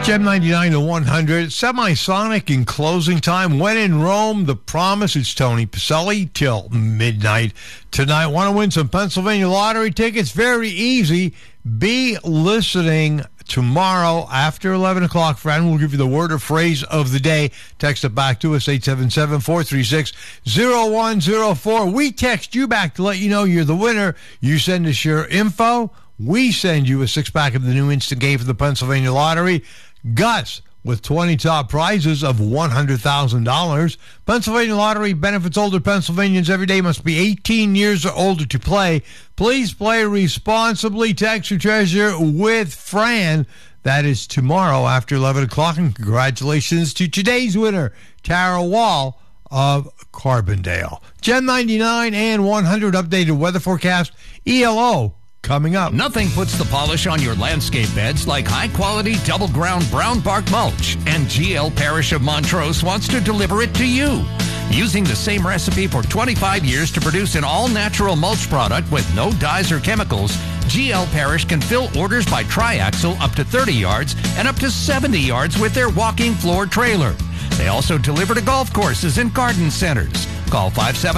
Gem 99 to 100. Semisonic in closing time. When in Rome, The Promise. It's Tony Pacelli till midnight tonight. Want to win some Pennsylvania lottery tickets? Very easy. Be listening tomorrow after 11 o'clock, friend. We'll give you the word or phrase of the day. Text it back to us, 877-436-0104. We text you back to let you know you're the winner. You send us your info. We send you a six-pack of the new instant game for the Pennsylvania Lottery. Gus with 20 top prizes of $100,000. Pennsylvania Lottery benefits older Pennsylvanians every day. Must be 18 years or older to play. Please play responsibly. Text your treasure with Fran. That is tomorrow after 11 o'clock. And congratulations to today's winner, Tara Wall of Carbondale. Gem 99 and 100 updated weather forecast. ELO coming up. Nothing puts the polish on your landscape beds like high-quality double-ground brown bark mulch, and GL Parish of Montrose wants to deliver it to you. Using the same recipe for 25 years to produce an all-natural mulch product with no dyes or chemicals, GL Parish can fill orders by triaxle up to 30 yards and up to 70 yards with their walking floor trailer. They also deliver to golf courses and garden centers. Call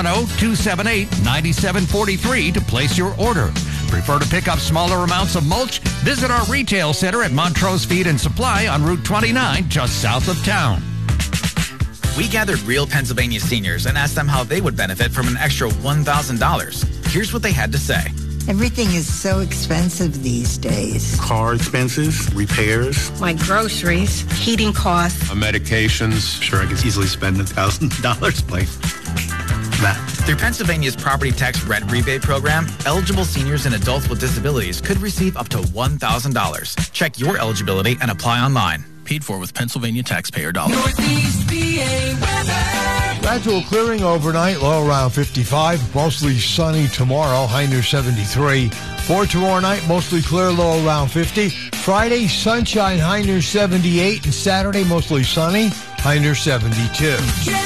570-278-9743 to place your order. Prefer to pick up smaller amounts of mulch? Visit our retail center at Montrose Feed and Supply on Route 29, just south of town. We gathered real Pennsylvania seniors and asked them how they would benefit from an extra $1,000. Here's what they had to say. Everything is so expensive these days. Car expenses, repairs. My groceries, heating costs. Medications. Sure, I could easily spend $1,000 like that. Through Pennsylvania's property tax rent rebate program, eligible seniors and adults with disabilities could receive up to $1,000. Check your eligibility and apply online. Paid for with Pennsylvania taxpayer dollars. Northeast PA weather. Gradual clearing overnight, low around 55. Mostly sunny tomorrow, high near 73. For tomorrow night, mostly clear, low around 50. Friday, sunshine, high near 78. And Saturday, mostly sunny, high near 72.